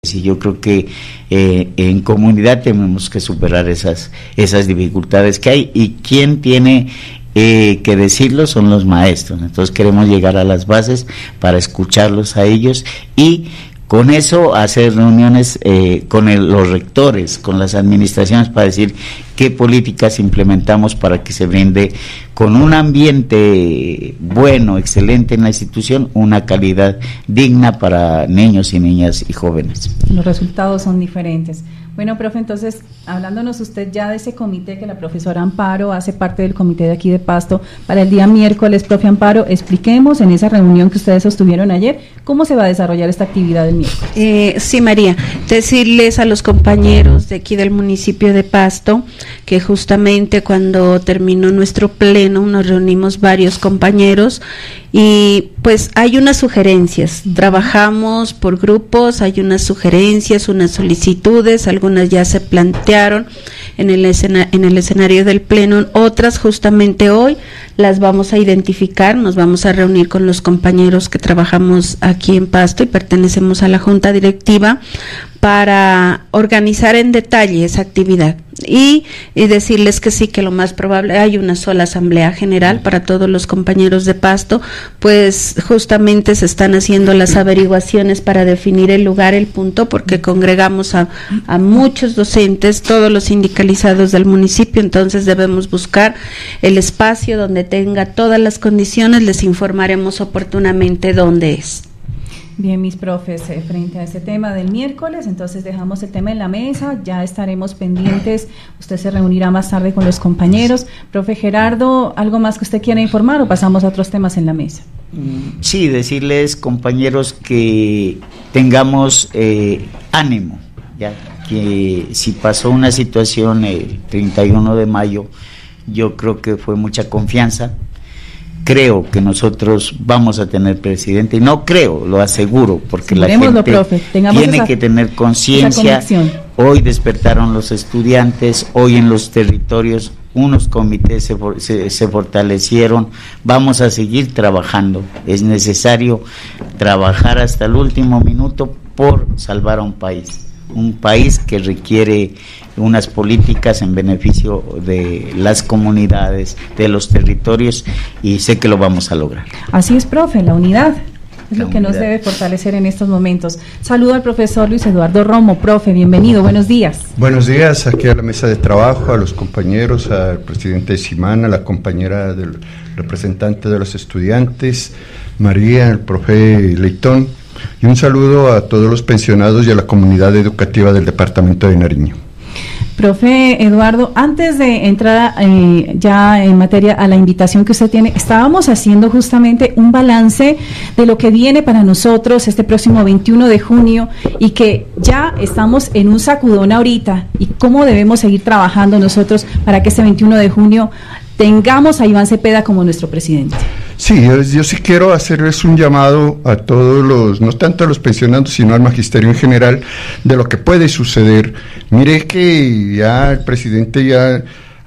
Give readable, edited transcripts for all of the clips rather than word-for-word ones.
Y yo creo que en comunidad tenemos que superar esas dificultades que hay, y quien tiene que decirlo son los maestros. Entonces queremos llegar a las bases para escucharlos a ellos y con eso hacer reuniones con los rectores, con las administraciones, para decir qué políticas implementamos para que se brinde con un ambiente bueno, excelente en la institución, una calidad digna para niños y niñas y jóvenes. Los resultados son diferentes. Bueno, profe, entonces, hablándonos usted ya de ese comité que la profesora Amparo hace parte del comité de aquí de Pasto, para el día miércoles, profe Amparo, expliquemos en esa reunión que ustedes sostuvieron ayer, ¿cómo se va a desarrollar esta actividad el miércoles? Sí, María, decirles a los compañeros de aquí del municipio de Pasto que justamente cuando terminó nuestro pleno nos reunimos varios compañeros y pues hay unas sugerencias, trabajamos por grupos, hay unas sugerencias, unas solicitudes, algunas ya se plantearon en el escenario del pleno, otras justamente hoy las vamos a identificar, nos vamos a reunir con los compañeros que trabajamos aquí en Pasto y pertenecemos a la junta directiva para organizar en detalle esa actividad y decirles que sí, que lo más probable, hay una sola asamblea general para todos los compañeros de Pasto, pues justamente se están haciendo las averiguaciones para definir el lugar, el punto, porque congregamos a muchos docentes, todos los sindicalizados del municipio, entonces debemos buscar el espacio donde tenga todas las condiciones, les informaremos oportunamente dónde es. Bien, mis profes, frente a este tema del miércoles, entonces dejamos el tema en la mesa, ya estaremos pendientes, usted se reunirá más tarde con los compañeros. Profe Gerardo, ¿algo más que usted quiera informar o pasamos a otros temas en la mesa? Sí, decirles, compañeros, que tengamos ánimo, ya que si pasó una situación el 31 de mayo, yo creo que fue mucha confianza. Creo que nosotros vamos a tener presidente, y no creo, lo aseguro, porque la gente tiene que tener conciencia. Hoy despertaron los estudiantes, hoy en los territorios unos comités se fortalecieron, vamos a seguir trabajando, es necesario trabajar hasta el último minuto por salvar a un país que requiere unas políticas en beneficio de las comunidades, de los territorios, y sé que lo vamos a lograr. Así es, profe, la unidad es lo que nos debe fortalecer en estos momentos. Saludo al profesor Luis Eduardo Romo. Profe, bienvenido, buenos días. Buenos días, aquí a la mesa de trabajo, a los compañeros, al presidente Simán, a la compañera del representante de los estudiantes, María, el profe Leitón, y un saludo a todos los pensionados y a la comunidad educativa del departamento de Nariño. Profe Eduardo, antes de entrar ya en materia a la invitación que usted tiene, estábamos haciendo justamente un balance de lo que viene para nosotros este próximo 21 de junio y que ya estamos en un sacudón ahorita, y cómo debemos seguir trabajando nosotros para que este 21 de junio tengamos a Iván Cepeda como nuestro presidente. Sí, yo sí quiero hacerles un llamado a todos los, no tanto a los pensionados, sino al magisterio en general, de lo que puede suceder. Mire que ya el presidente ya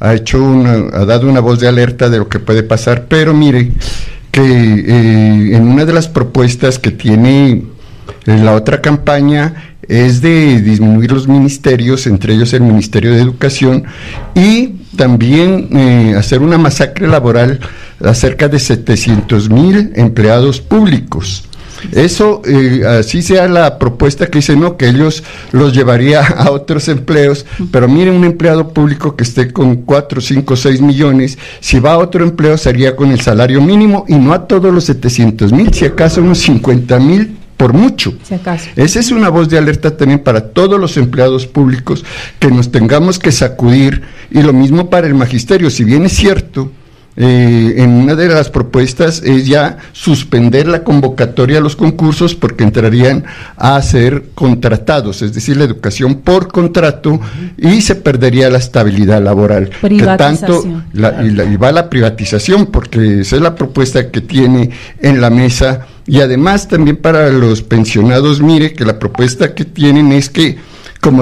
ha dado una voz de alerta de lo que puede pasar, pero mire que en una de las propuestas que tiene en la otra campaña es de disminuir los ministerios, entre ellos el Ministerio de Educación, y también hacer una masacre laboral a cerca de 700,000 empleados públicos. Eso, así sea la propuesta que dice, no, que ellos los llevaría a otros empleos, pero miren, un empleado público que esté con 4, 5, 6 millones, si va a otro empleo sería con el salario mínimo, y no a todos los 700,000, si acaso unos 50,000 por mucho. Si acaso. Esa es una voz de alerta también para todos los empleados públicos, que nos tengamos que sacudir, y lo mismo para el magisterio. Si bien es cierto, en una de las propuestas es ya suspender la convocatoria a los concursos, porque entrarían a ser contratados, es decir, la educación por contrato, y se perdería la estabilidad laboral. Privatización. Y va la privatización, porque esa es la propuesta que tiene en la mesa. Y además también para los pensionados, mire que la propuesta que tienen es que como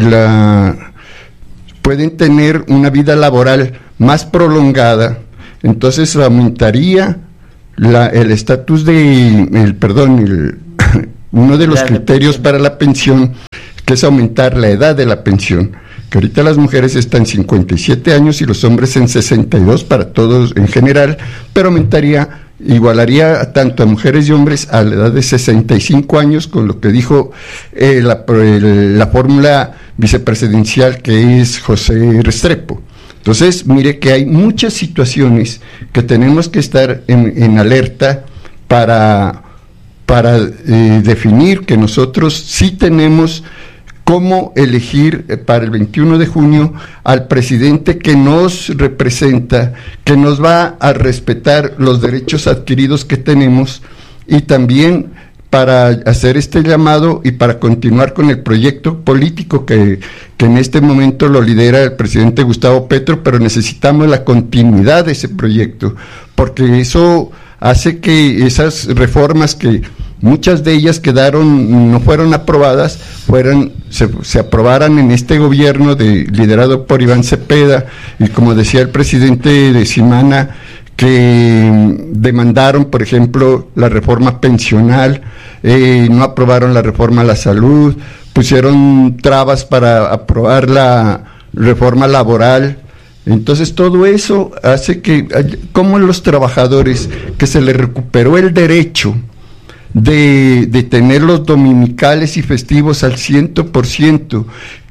pueden tener una vida laboral más prolongada, entonces aumentaría el estatus uno de los criterios para la pensión, que es aumentar la edad de la pensión, que ahorita las mujeres están en 57 años y los hombres en 62 para todos en general, pero igualaría tanto a mujeres y hombres a la edad de 65 años, con lo que dijo la fórmula vicepresidencial, que es José Restrepo. Entonces, mire que hay muchas situaciones que tenemos que estar en alerta para definir que nosotros sí tenemos cómo elegir para el 21 de junio al presidente que nos representa, que nos va a respetar los derechos adquiridos que tenemos, y también para hacer este llamado y para continuar con el proyecto político que en este momento lo lidera el presidente Gustavo Petro, pero necesitamos la continuidad de ese proyecto, porque eso hace que esas reformas, que muchas de ellas no fueron aprobadas, se aprobaran en este gobierno liderado por Iván Cepeda, y como decía el presidente de Simana, que demandaron, por ejemplo, la reforma pensional, no aprobaron la reforma a la salud, pusieron trabas para aprobar la reforma laboral. Entonces todo eso hace que, como los trabajadores que se les recuperó el derecho de tener los dominicales y festivos al 100%,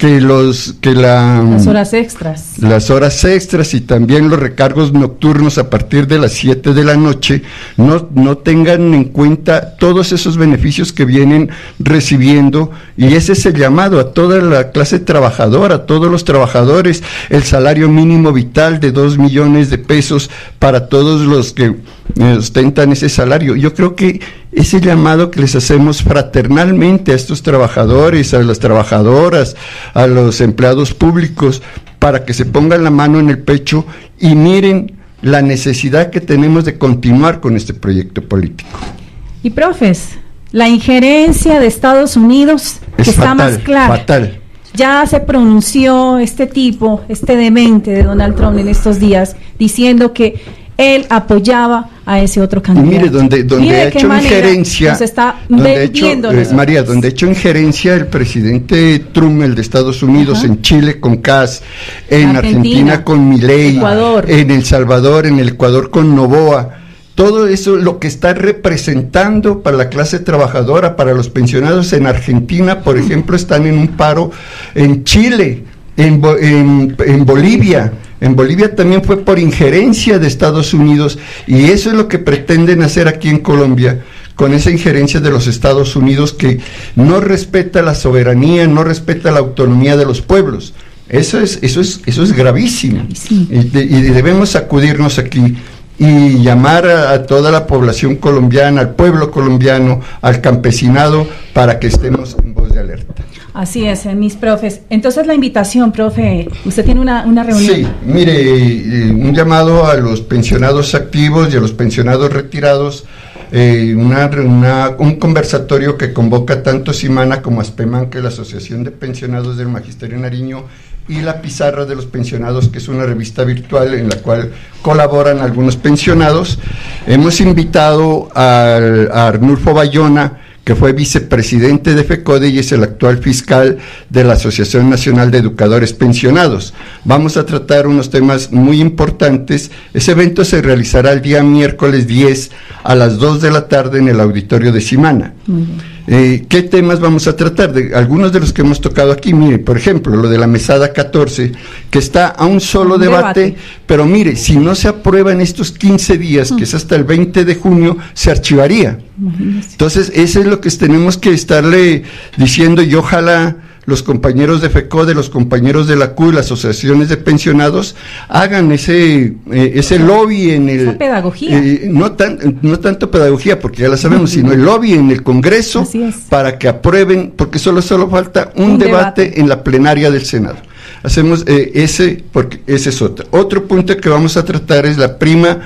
las horas extras y también los recargos nocturnos a partir de las 7 de la noche, no tengan en cuenta todos esos beneficios que vienen recibiendo, y ese es el llamado a toda la clase trabajadora, a todos los trabajadores, el salario mínimo vital de 2 millones de pesos para todos los que ostentan ese salario. Yo creo que ese llamado que les hacemos fraternalmente a estos trabajadores, a las trabajadoras, a los empleados públicos, para que se pongan la mano en el pecho y miren la necesidad que tenemos de continuar con este proyecto político. Y profes, la injerencia de Estados Unidos es está fatal, más clara. fatal. Ya se pronunció este demente de Donald Trump en estos días, diciendo que él apoyaba a ese otro candidato. Mire, donde ha hecho injerencia, María, donde ha hecho injerencia el presidente Trump, el de Estados Unidos, en Chile con Kass, en Argentina con Milei, en El Salvador, en el Ecuador con Noboa. Todo eso lo que está representando para la clase trabajadora, para los pensionados en Argentina, por ejemplo, están en un paro. En Chile, en Bolivia. En Bolivia también fue por injerencia de Estados Unidos, y eso es lo que pretenden hacer aquí en Colombia, con esa injerencia de los Estados Unidos, que no respeta la soberanía, no respeta la autonomía de los pueblos. Eso es gravísimo. Sí. Y debemos sacudirnos aquí y llamar a toda la población colombiana, al pueblo colombiano, al campesinado, para que estemos en voz de alerta. Así es, mis profes. Entonces la invitación, profe, usted tiene una reunión. Sí, mire, un llamado a los pensionados activos y a los pensionados retirados, un conversatorio que convoca tanto Simana como Aspeman, que es la Asociación de Pensionados del Magisterio Nariño, y la Pizarra de los Pensionados, que es una revista virtual en la cual colaboran algunos pensionados. Hemos invitado a Arnulfo Bayona, que fue vicepresidente de FECODE y es el actual fiscal de la Asociación Nacional de Educadores Pensionados. Vamos a tratar unos temas muy importantes. Ese evento se realizará el día miércoles 10 a las 2 de la tarde en el auditorio de Simana. ¿Qué temas vamos a tratar? Algunos de los que hemos tocado aquí. Mire, por ejemplo, lo de la mesada 14, que está a un solo debate, pero mire, si no se aprueba en estos 15 días, que es hasta el 20 de junio, se archivaría. Entonces, eso es lo que tenemos que estarle diciendo, y ojalá los compañeros de FECODE, los compañeros de la CUD, las asociaciones de pensionados, hagan ese lobby en el... Esa pedagogía. No tanto pedagogía, porque ya la sabemos, sino el lobby en el Congreso para que aprueben, porque solo falta un debate en la plenaria del Senado. Hacemos porque ese es otro. Otro punto que vamos a tratar es la prima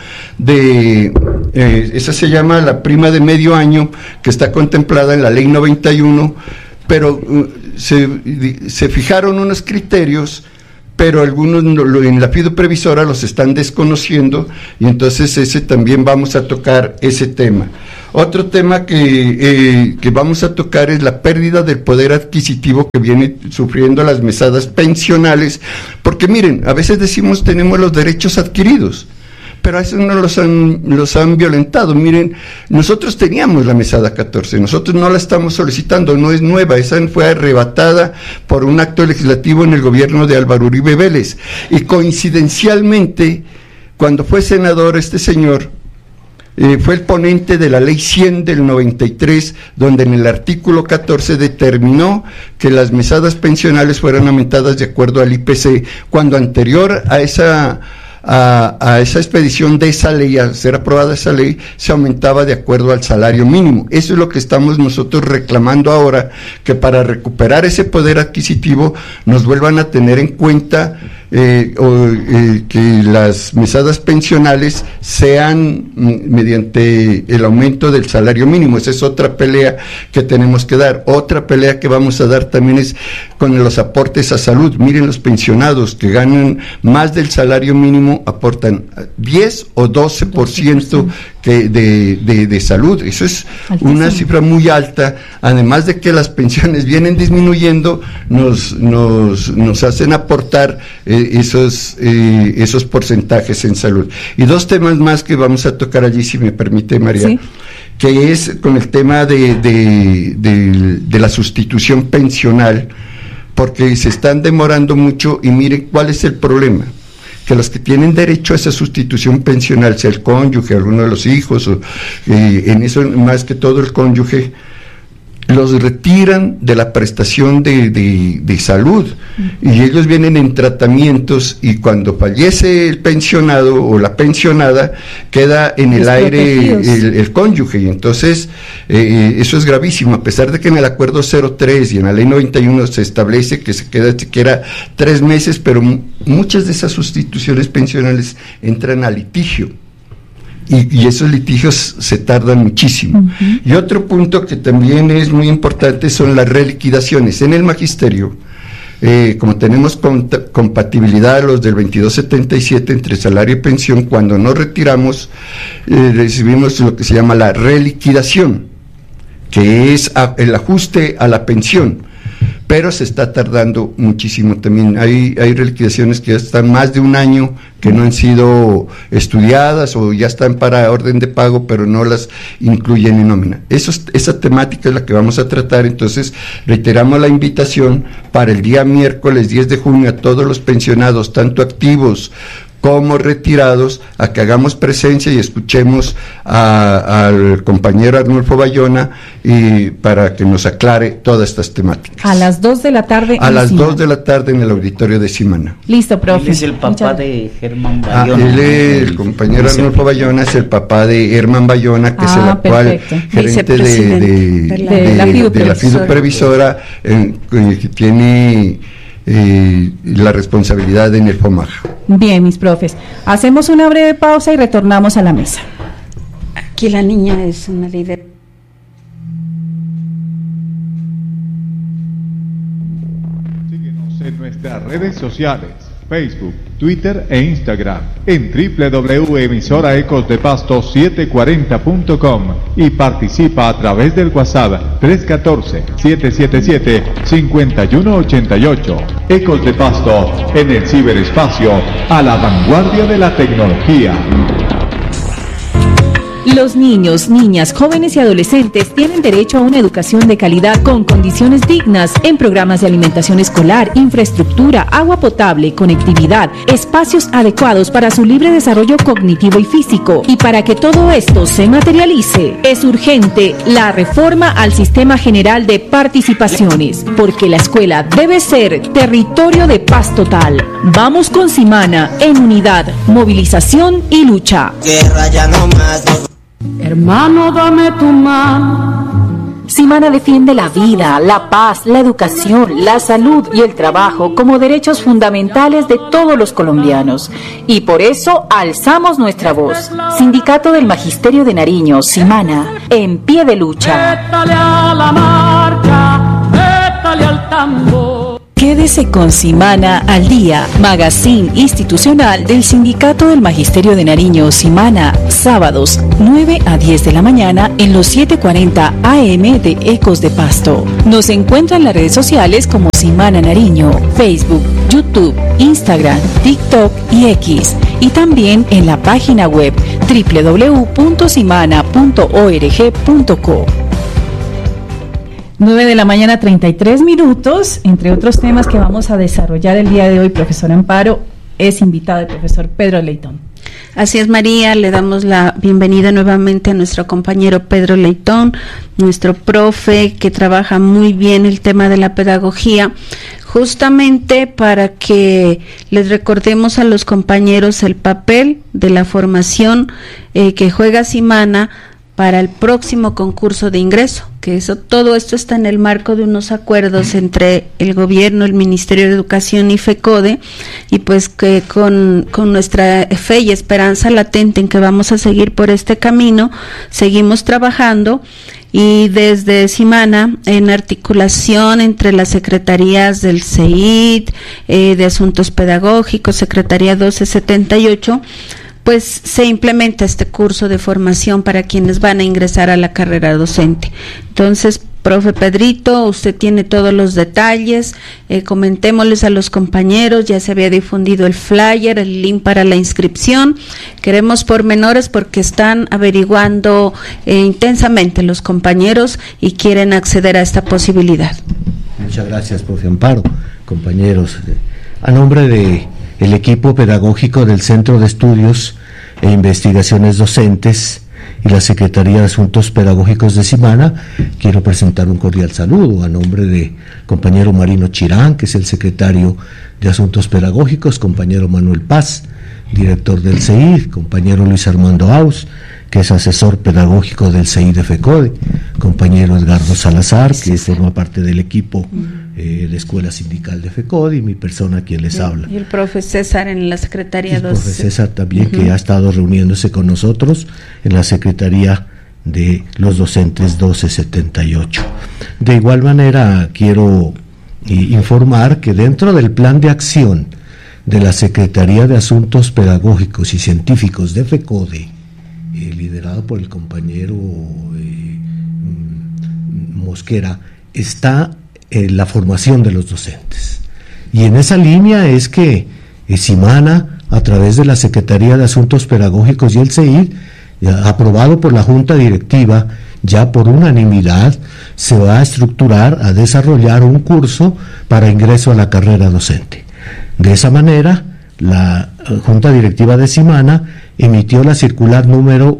esa se llama la prima de medio año, que está contemplada en la Ley 91, pero se fijaron unos criterios, pero algunos en la fiduprevisora los están desconociendo, y entonces ese también vamos a tocar ese tema. Otro tema que vamos a tocar es la pérdida del poder adquisitivo que viene sufriendo las mesadas pensionales, porque miren, a veces decimos tenemos los derechos adquiridos, pero a veces no los han violentado. Miren, nosotros teníamos la mesada 14, nosotros no la estamos solicitando, no es nueva, esa fue arrebatada por un acto legislativo en el gobierno de Álvaro Uribe Vélez, y coincidencialmente, cuando fue senador este señor, fue el ponente de la ley 100 del 93, donde en el artículo 14 determinó que las mesadas pensionales fueran aumentadas de acuerdo al IPC, cuando anterior a esa expedición de esa ley, a ser aprobada esa ley, se aumentaba de acuerdo al salario mínimo. Eso es lo que estamos nosotros reclamando ahora, que para recuperar ese poder adquisitivo nos vuelvan a tener en cuenta que las mesadas pensionales sean mediante el aumento del salario mínimo. Esa es otra pelea que tenemos que dar. Otra pelea que vamos a dar también es con los aportes a salud. Miren, los pensionados que ganan más del salario mínimo aportan 10 o 12% de salud. Eso es altísimo. Una cifra muy alta, además de que las pensiones vienen disminuyendo, nos hacen aportar esos porcentajes en salud. Y dos temas más que vamos a tocar allí, si me permite, María, ¿sí? Que es con el tema de la sustitución pensional, porque se están demorando mucho, y miren cuál es el problema, que los que tienen derecho a esa sustitución pensional, sea el cónyuge, alguno de los hijos, o en eso más que todo el cónyuge, los retiran de la prestación de salud, y ellos vienen en tratamientos, y cuando fallece el pensionado o la pensionada, queda en el aire el cónyuge, y entonces eso es gravísimo, a pesar de que en el acuerdo 03 y en la ley 91 se establece que se queda siquiera 3 meses, pero muchas de esas sustituciones pensionales entran a litigio. Y esos litigios se tardan muchísimo. Uh-huh. Y otro punto que también es muy importante son las reliquidaciones. En el magisterio, como tenemos compatibilidad los del 2277 entre salario y pensión, cuando nos retiramos, recibimos lo que se llama la reliquidación, que es el ajuste a la pensión. Pero se está tardando muchísimo también. Hay reliquidaciones que ya están más de un año que no han sido estudiadas o ya están para orden de pago, pero no las incluyen en nómina. Esa temática es la que vamos a tratar. Entonces reiteramos la invitación para el día miércoles 10 de junio a todos los pensionados, tanto activos como retirados, a que hagamos presencia y escuchemos al compañero Arnulfo Bayona, y para que nos aclare todas estas temáticas. A las 2 de la tarde. A las 2 de la tarde en el auditorio de Simana. Listo, profe. Él es el papá de Germán Bayona. El compañero Arnulfo Bayona es el papá de Herman Bayona, que es el actual gerente de la fiduprevisora, que tiene la responsabilidad en el FOMAJ. Bien, mis profes, hacemos una breve pausa y retornamos a la mesa. Aquí la niña es una líder. Síguenos en nuestras redes sociales, Facebook, Twitter e Instagram, en www.emisoraecosdepasto740.com, y participa a través del WhatsApp 314-777-5188. Ecos de Pasto, en el ciberespacio, a la vanguardia de la tecnología. Los niños, niñas, jóvenes y adolescentes tienen derecho a una educación de calidad con condiciones dignas en programas de alimentación escolar, infraestructura, agua potable, conectividad, espacios adecuados para su libre desarrollo cognitivo y físico. Y para que todo esto se materialice, es urgente la reforma al Sistema General de Participaciones, porque la escuela debe ser territorio de paz total. Vamos con Simana en unidad, movilización y lucha. Guerra ya no más. Hermano, dame tu mano. Simana defiende la vida, la paz, la educación, la salud y el trabajo como derechos fundamentales de todos los colombianos. Y por eso alzamos nuestra voz. Sindicato del Magisterio de Nariño, Simana, en pie de lucha. Métale a la marcha, métale al tambor. Quédese con Simana al Día, magazine institucional del Sindicato del Magisterio de Nariño, Simana, sábados 9 a 10 de la mañana en los 7:40 AM de Ecos de Pasto. Nos encuentra en las redes sociales como Simana Nariño, Facebook, YouTube, Instagram, TikTok y X, y también en la página web www.simana.org.co. 9 de la mañana, 33 minutos. Entre otros temas que vamos a desarrollar el día de hoy, profesor Amparo, es invitado el profesor Pedro Leitón. Así es, María, le damos la bienvenida nuevamente a nuestro compañero Pedro Leitón, nuestro profe que trabaja muy bien el tema de la pedagogía, justamente para que les recordemos a los compañeros el papel de la formación que juega Simana para el próximo concurso de ingreso, que todo esto está en el marco de unos acuerdos entre el gobierno, el Ministerio de Educación y FECODE, y pues que con nuestra fe y esperanza latente en que vamos a seguir por este camino, seguimos trabajando, y desde Simana, en articulación entre las secretarías del CEID, de Asuntos Pedagógicos, Secretaría 1278, pues se implementa este curso de formación para quienes van a ingresar a la carrera docente. Entonces, profe Pedrito, usted tiene todos los detalles, comentémosles a los compañeros, ya se había difundido el flyer, el link para la inscripción, queremos pormenores porque están averiguando intensamente los compañeros y quieren acceder a esta posibilidad. Muchas gracias, profe Amparo, compañeros. A nombre de el equipo pedagógico del Centro de Estudios e Investigaciones Docentes y la Secretaría de Asuntos Pedagógicos de Simana, quiero presentar un cordial saludo a nombre de compañero Marino Chirán, que es el secretario de Asuntos Pedagógicos, compañero Manuel Paz, director del CEID, compañero Luis Armando Aus, que es asesor pedagógico del CEID de FECODE, compañero Edgardo Salazar, que forma parte del equipo de Escuela Sindical de FECODE, y mi persona quien les habla. Y el profe César en la Secretaría 12. El profe César también, que ha estado reuniéndose con nosotros en la Secretaría de los Docentes 1278. De igual manera, quiero informar que dentro del plan de acción de la Secretaría de Asuntos Pedagógicos y Científicos de FECODE, liderado por el compañero Mosquera, está la formación de los docentes. Y en esa línea es que Simana, a través de la Secretaría de Asuntos Pedagógicos y el CEID, aprobado por la Junta Directiva, ya por unanimidad, se va a estructurar, a desarrollar un curso para ingreso a la carrera docente. De esa manera, la Junta Directiva de Simana emitió la circular número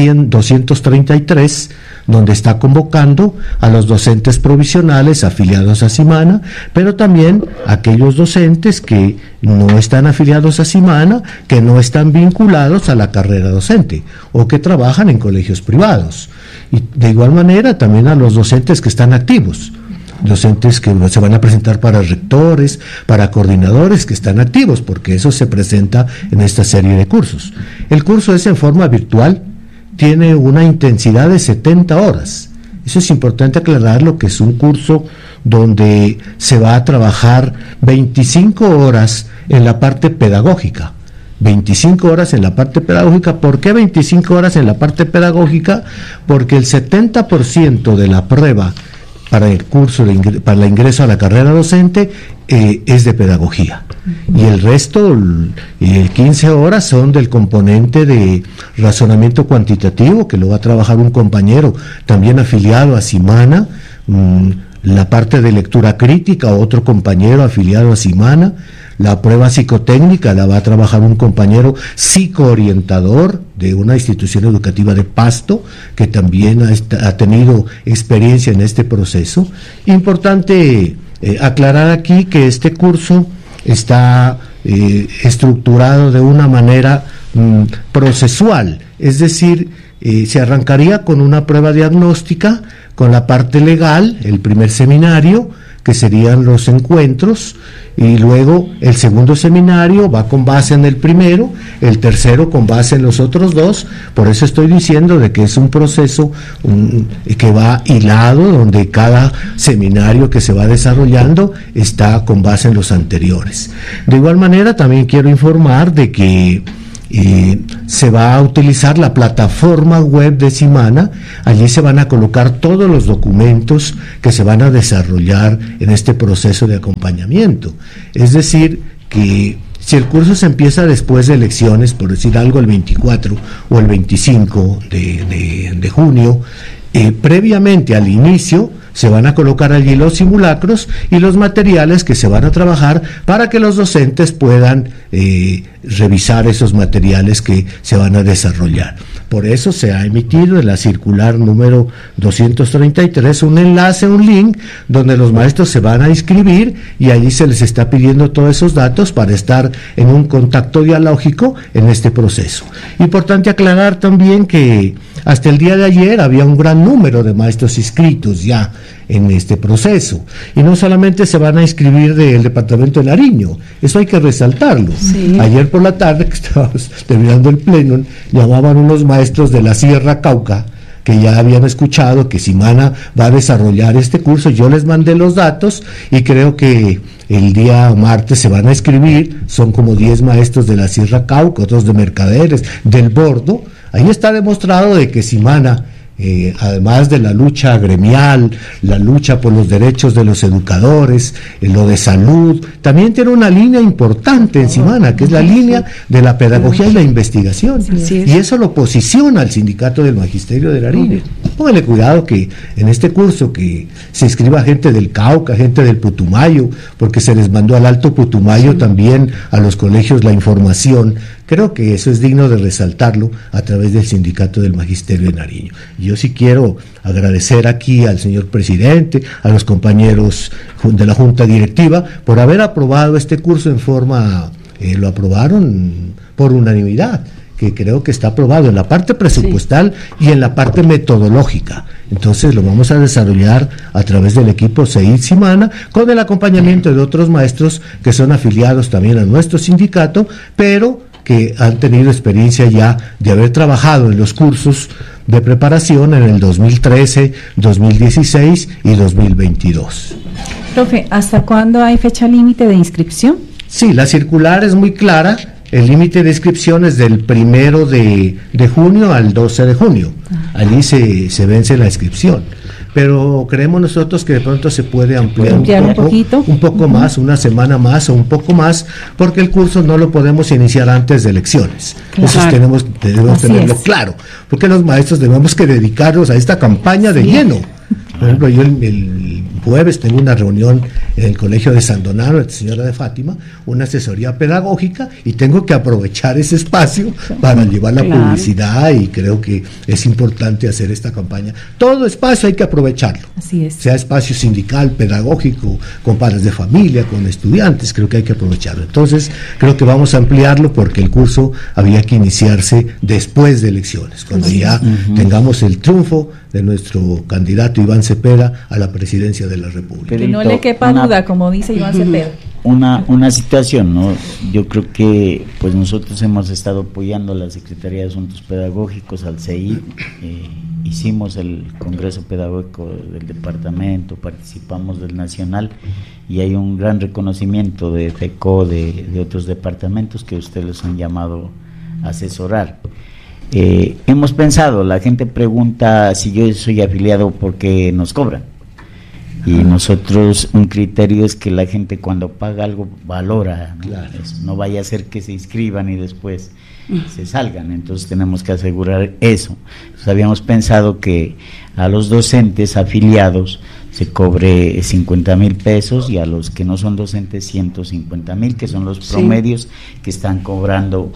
233, donde está convocando a los docentes provisionales afiliados a Simana, pero también a aquellos docentes que no están afiliados a Simana, que no están vinculados a la carrera docente o que trabajan en colegios privados. Y de igual manera también a los docentes que están activos, docentes que se van a presentar para rectores, para coordinadores que están activos, porque eso se presenta en esta serie de cursos. El curso es en forma virtual, tiene una intensidad de 70 horas. Eso es importante aclararlo, que es un curso donde se va a trabajar 25 horas en la parte pedagógica. 25 horas en la parte pedagógica. ¿Por qué 25 horas en la parte pedagógica? Porque el 70% de la prueba para el curso para el ingreso a la carrera docente es de pedagogía, y el resto, 15 horas, son del componente de razonamiento cuantitativo, que lo va a trabajar un compañero también afiliado a Simana, la parte de lectura crítica, otro compañero afiliado a Simana, la prueba psicotécnica la va a trabajar un compañero psicoorientador de una institución educativa de Pasto, que también ha tenido experiencia en este proceso. Importante aclarar aquí que este curso está estructurado de una manera procesual, es decir, se arrancaría con una prueba diagnóstica, con la parte legal, el primer seminario, que serían los encuentros, y luego el segundo seminario va con base en el primero, el tercero con base en los otros dos. Por eso estoy diciendo de que es un proceso que va hilado, donde cada seminario que se va desarrollando está con base en los anteriores. De igual manera, también quiero informar de que se va a utilizar la plataforma web de Simana. Allí se van a colocar todos los documentos que se van a desarrollar en este proceso de acompañamiento. Es decir, que si el curso se empieza después de elecciones, por decir algo, el 24 o el 25 de junio, previamente al inicio se van a colocar allí los simulacros y los materiales que se van a trabajar para que los docentes puedan revisar esos materiales que se van a desarrollar. Por eso se ha emitido en la circular número 233 un enlace, un link, donde los maestros se van a inscribir y allí se les está pidiendo todos esos datos para estar en un contacto dialógico en este proceso. Importante aclarar también que hasta el día de ayer había un gran número de maestros inscritos ya en este proceso, y no solamente se van a inscribir del departamento de Nariño, eso hay que resaltarlo. Sí. Ayer por la tarde, que estábamos terminando el pleno, llamaban unos maestros de la Sierra Cauca que ya habían escuchado que Simana va a desarrollar este curso. Yo les mandé los datos y creo que el día martes se van a inscribir. Son como 10 maestros de la Sierra Cauca, otros de Mercaderes, del Bordo. Ahí está demostrado de que Simana, además de la lucha gremial, la lucha por los derechos de los educadores, lo de salud, también tiene una línea importante en Simana, que es la línea de la pedagogía y la investigación, y eso lo posiciona al Sindicato del Magisterio de Nariño. Póngale cuidado que en este curso que se inscriba gente del Cauca, gente del Putumayo, porque se les mandó al Alto Putumayo también a los colegios la información. Creo que eso es digno de resaltarlo a través del Sindicato del Magisterio de Nariño. Yo sí quiero agradecer aquí al señor presidente, a los compañeros de la Junta Directiva, por haber aprobado este curso en forma, lo aprobaron por unanimidad, que creo que está aprobado en la parte presupuestal y en la parte metodológica. Entonces lo vamos a desarrollar a través del equipo CEID Simana, con el acompañamiento de otros maestros que son afiliados también a nuestro sindicato, pero que han tenido experiencia ya de haber trabajado en los cursos de preparación en el 2013, 2016 y 2022. Profe, ¿hasta cuándo hay fecha límite de inscripción? Sí, la circular es muy clara. El límite de inscripción es del 1 de junio al 12 de junio. Allí se vence la inscripción. Pero creemos nosotros que de pronto se puede ampliar un poco más, una semana más o un poco más, porque el curso no lo podemos iniciar antes de elecciones. Claro. Eso debemos tenerlo claro, porque los maestros debemos que dedicarnos a esta campaña de lleno. Por ejemplo, yo el jueves tengo una reunión en el Colegio de San Donato, Nuestra Señora de Fátima, una asesoría pedagógica, y tengo que aprovechar ese espacio para llevar la publicidad, y creo que es importante hacer esta campaña. Todo espacio hay que aprovecharlo. Así es. Sea espacio sindical, pedagógico, con padres de familia, con estudiantes, creo que hay que aprovecharlo. Entonces, creo que vamos a ampliarlo porque el curso había que iniciarse después de elecciones, cuando ya tengamos el triunfo de nuestro candidato Iván Cepeda a la presidencia de la República. Que no le quepa duda, como dice Iván Cepeda. Una situación, ¿no? Yo creo que pues nosotros hemos estado apoyando a la Secretaría de Asuntos Pedagógicos, al CEID, hicimos el Congreso Pedagógico del departamento, participamos del nacional, y hay un gran reconocimiento de FECO, de otros departamentos que ustedes los han llamado a asesorar. Hemos pensado, la gente pregunta si yo soy afiliado porque nos cobran, y nosotros un criterio es que la gente cuando paga algo valora, ¿no? Claro. No vaya a ser que se inscriban y después se salgan, entonces tenemos que asegurar eso. Entonces, habíamos pensado que a los docentes afiliados se cobre 50,000 pesos, y a los que no son docentes 150,000, que son los promedios que están cobrando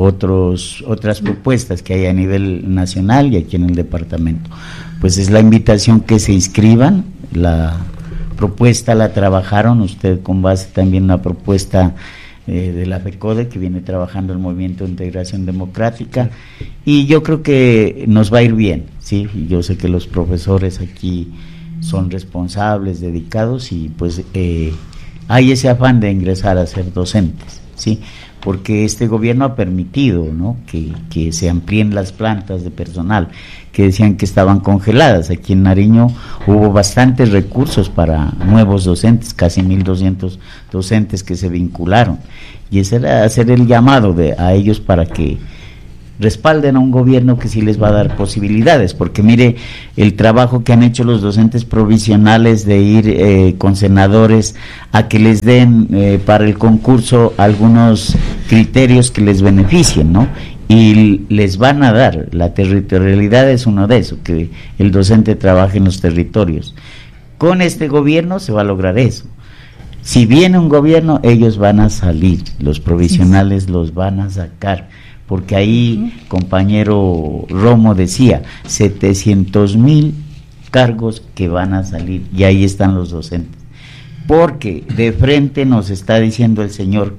otras propuestas que hay a nivel nacional y aquí en el departamento. Pues es la invitación que se inscriban. La propuesta la trabajaron usted con base también en una propuesta de la FECODE, que viene trabajando el Movimiento de Integración Democrática, y yo creo que nos va a ir bien, sí. Yo sé que los profesores aquí son responsables, dedicados, y pues hay ese afán de ingresar a ser docentes, ¿sí? Porque este gobierno ha permitido, ¿no?, que se amplíen las plantas de personal, que decían que estaban congeladas. Aquí en Nariño hubo bastantes recursos para nuevos docentes, casi 1.200 docentes que se vincularon, y ese era hacer el llamado a ellos para que respalden a un gobierno que sí les va a dar posibilidades, porque mire el trabajo que han hecho los docentes provisionales de ir con senadores a que les den para el concurso algunos criterios que les beneficien, ¿no? Y les van a dar, la territorialidad es uno de eso, que el docente trabaje en los territorios. Con este gobierno se va a lograr eso. Si viene un gobierno, ellos van a salir, los provisionales los van a sacar, porque ahí, compañero Romo decía, 700,000 cargos que van a salir, y ahí están los docentes. Porque de frente nos está diciendo el señor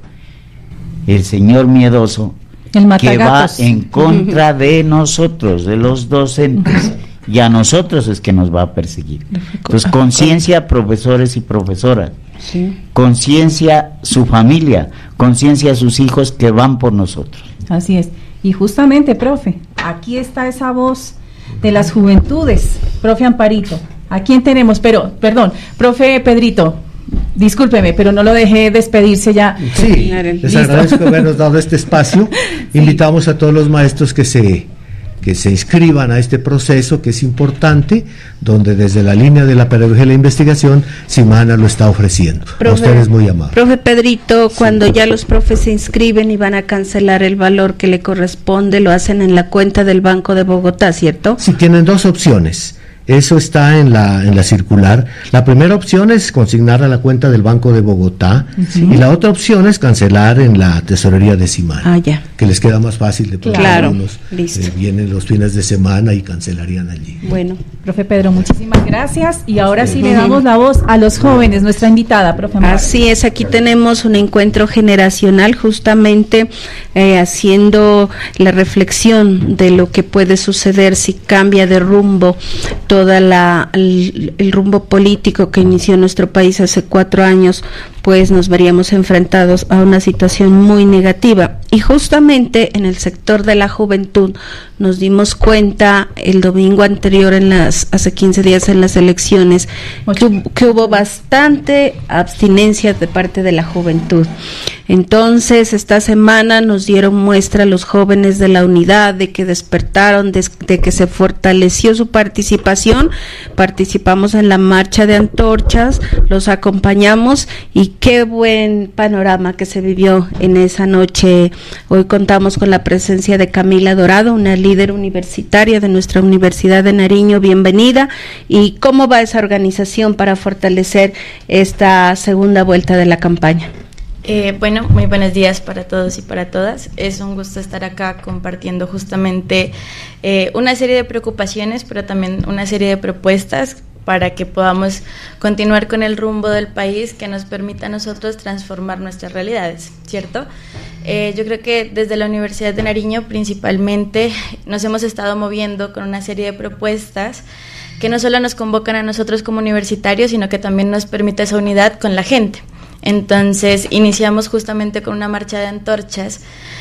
miedoso, que va en contra de nosotros, de los docentes, y a nosotros es que nos va a perseguir. Entonces, conciencia, profesores y profesoras, conciencia su familia, conciencia sus hijos que van por nosotros. Así es. Y justamente, profe, aquí está esa voz de las juventudes, profe Amparito. ¿A quién tenemos? Pero, perdón, profe Pedrito, discúlpeme, pero no lo dejé despedirse ya. Sí, les agradezco habernos dado este espacio. Sí. Invitamos a todos los maestros que se inscriban a este proceso, que es importante, donde desde la línea de la pedagogía y la investigación, Simana lo está ofreciendo. Profe, a ustedes muy amables. Profe Pedrito, cuando ya los profes se inscriben y van a cancelar el valor que le corresponde, lo hacen en la cuenta del Banco de Bogotá, ¿cierto? Sí, tienen dos opciones. Eso está en la circular. La primera opción es consignar a la cuenta del Banco de Bogotá, y la otra opción es cancelar en la tesorería de Simana, que les queda más fácil de poner. Claro, vienen los fines de semana y cancelarían allí. Bueno, profe Pedro, muchísimas gracias, y ahora sí le damos la voz a los jóvenes, nuestra invitada, profe Amar. Así es, aquí tenemos un encuentro generacional justamente haciendo la reflexión de lo que puede suceder si cambia de rumbo toda el rumbo político que inició nuestro país hace 4 años, pues nos veríamos enfrentados a una situación muy negativa. Y justamente en el sector de la juventud nos dimos cuenta el domingo anterior, hace 15 días en las elecciones, que hubo bastante abstinencia de parte de la juventud. Entonces, esta semana nos dieron muestra los jóvenes de la unidad, de que despertaron, de que se fortaleció su participación. Participamos en la marcha de antorchas, los acompañamos, y qué buen panorama que se vivió en esa noche. Hoy contamos con la presencia de Camila Dorado, una líder universitaria de nuestra Universidad de Nariño. Bienvenida. ¿Y cómo va esa organización para fortalecer esta segunda vuelta de la campaña? Bueno, muy buenos días para todos y para todas. Es un gusto estar acá compartiendo justamente una serie de preocupaciones, pero también una serie de propuestas para que podamos continuar con el rumbo del país que nos permita a nosotros transformar nuestras realidades, ¿cierto? Yo creo que desde la Universidad de Nariño principalmente nos hemos estado moviendo con una serie de propuestas que no solo nos convocan a nosotros como universitarios, sino que también nos permite esa unidad con la gente. Entonces iniciamos justamente con una marcha de antorchas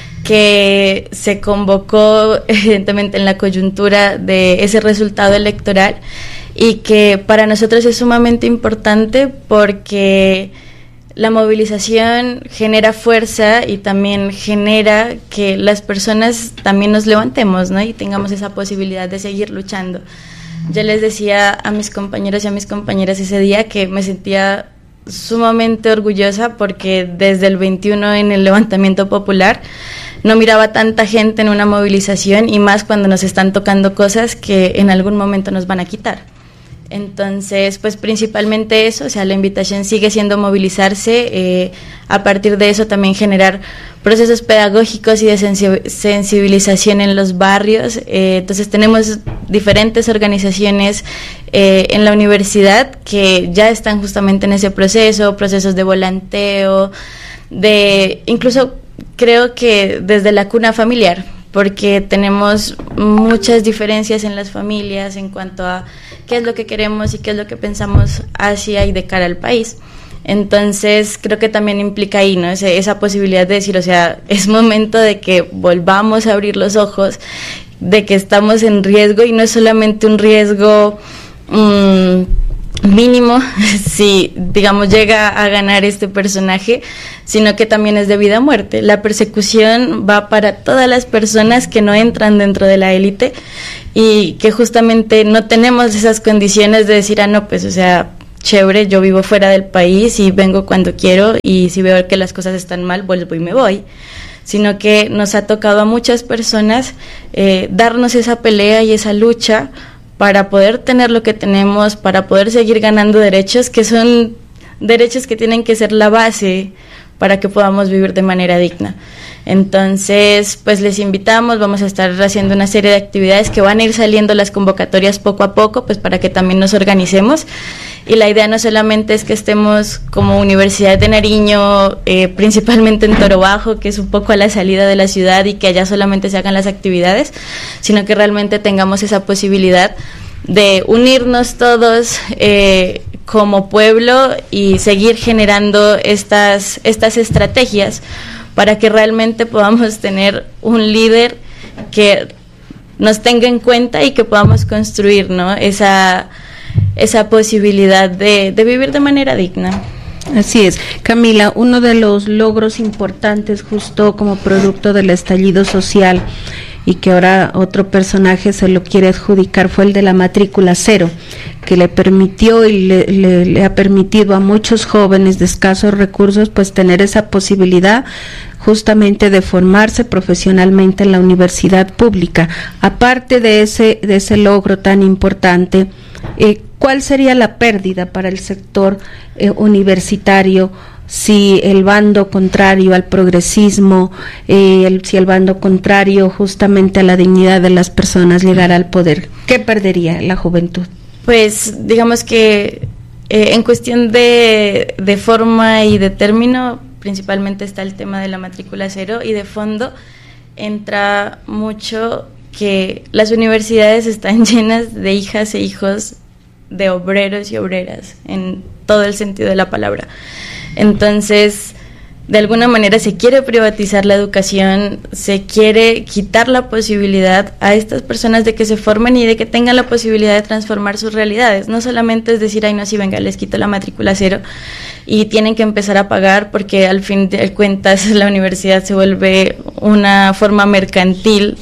que se convocó evidentemente en la coyuntura de ese resultado electoral, y que para nosotros es sumamente importante porque la movilización genera fuerza y también genera que las personas también nos levantemos, ¿no?, y tengamos esa posibilidad de seguir luchando. Yo les decía a mis compañeros y a mis compañeras ese día que me sentía sumamente orgullosa porque desde el 21 en el levantamiento popular no miraba tanta gente en una movilización, y más cuando nos están tocando cosas que en algún momento nos van a quitar. Entonces, pues principalmente eso, o sea, la invitación sigue siendo movilizarse, a partir de eso también generar procesos pedagógicos y de sensibilización en los barrios. Entonces tenemos diferentes organizaciones en la universidad que ya están justamente en ese proceso, procesos de volanteo, incluso creo que desde la cuna familiar, porque tenemos muchas diferencias en las familias en cuanto a qué es lo que queremos y qué es lo que pensamos hacia y de cara al país. Entonces creo que también implica ahí, ¿no? Esa posibilidad de decir, o sea, es momento de que volvamos a abrir los ojos, de que estamos en riesgo, y no es solamente un riesgo mínimo si, digamos, llega a ganar este personaje, sino que también es de vida a muerte. La persecución va para todas las personas que no entran dentro de la élite y que justamente no tenemos esas condiciones de decir, no, pues, o sea, chévere, yo vivo fuera del país y vengo cuando quiero, y si veo que las cosas están mal, vuelvo y me voy. Sino que nos ha tocado a muchas personas darnos esa pelea y esa lucha para poder tener lo que tenemos, para poder seguir ganando derechos, que son derechos que tienen que ser la base para que podamos vivir de manera digna. Entonces, pues les invitamos, vamos a estar haciendo una serie de actividades que van a ir saliendo las convocatorias poco a poco, pues para que también nos organicemos. Y la idea no solamente es que estemos como Universidad de Nariño, principalmente en Toro Bajo, que es un poco a la salida de la ciudad, y que allá solamente se hagan las actividades, sino que realmente tengamos esa posibilidad de unirnos todos como pueblo y seguir generando estas estrategias para que realmente podamos tener un líder que nos tenga en cuenta y que podamos construir, ¿no?, esa posibilidad de vivir de manera digna. Así es, Camila, uno de los logros importantes justo como producto del estallido social, y que ahora otro personaje se lo quiere adjudicar, fue el de la matrícula cero, que le permitió y le ha permitido a muchos jóvenes de escasos recursos pues tener esa posibilidad justamente de formarse profesionalmente en la universidad pública. Aparte de ese logro tan importante, ¿cuál sería la pérdida para el sector universitario si el bando contrario al progresismo, si el bando contrario justamente a la dignidad de las personas llegara al poder? ¿Qué perdería la juventud? Pues digamos que en cuestión de forma y de término, principalmente está el tema de la matrícula cero, y de fondo entra mucho que las universidades están llenas de hijas e hijos de obreros y obreras, en todo el sentido de la palabra. Entonces, de alguna manera se quiere privatizar la educación, se quiere quitar la posibilidad a estas personas de que se formen y de que tengan la posibilidad de transformar sus realidades. No solamente es decir, ay no, sí, venga, les quito la matrícula cero y tienen que empezar a pagar, porque al fin de cuentas la universidad se vuelve una forma mercantil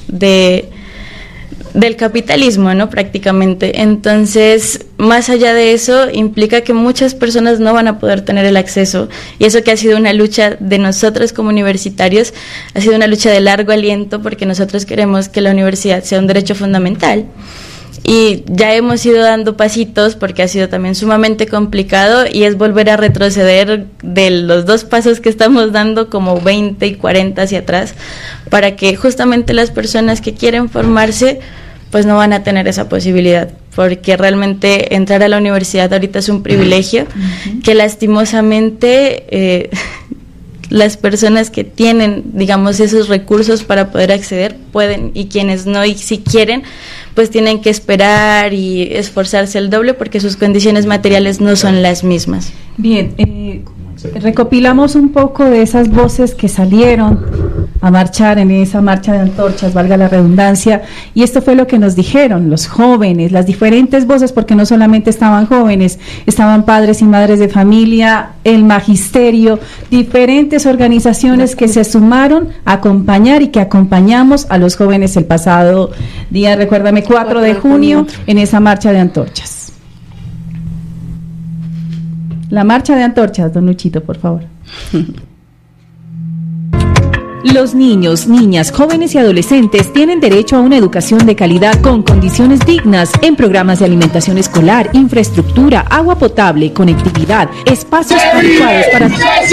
del capitalismo, ¿no?, prácticamente. Entonces, más allá de eso, implica que muchas personas no van a poder tener el acceso, y eso que ha sido una lucha de nosotros como universitarios, ha sido una lucha de largo aliento, porque nosotros queremos que la universidad sea un derecho fundamental, y ya hemos ido dando pasitos, porque ha sido también sumamente complicado, y es volver a retroceder de los 2 pasos que estamos dando como 20 y 40 hacia atrás, para que justamente las personas que quieren formarse pues no van a tener esa posibilidad, porque realmente entrar a la universidad ahorita es un privilegio que lastimosamente las personas que tienen, digamos, esos recursos para poder acceder pueden, y quienes no, y si quieren, pues tienen que esperar y esforzarse el doble, porque sus condiciones materiales no son las mismas. Bien, recopilamos un poco de esas voces que salieron a marchar en esa marcha de antorchas, valga la redundancia, y esto fue lo que nos dijeron los jóvenes, las diferentes voces, porque no solamente estaban jóvenes, estaban padres y madres de familia, el magisterio, diferentes organizaciones que se sumaron a acompañar y que acompañamos a los jóvenes el pasado día, recuérdame, 4 de junio, en esa marcha de antorchas. La marcha de antorchas, don Luchito, por favor. Los niños, niñas, jóvenes y adolescentes tienen derecho a una educación de calidad con condiciones dignas en programas de alimentación escolar, infraestructura, agua potable, conectividad, espacios adecuados para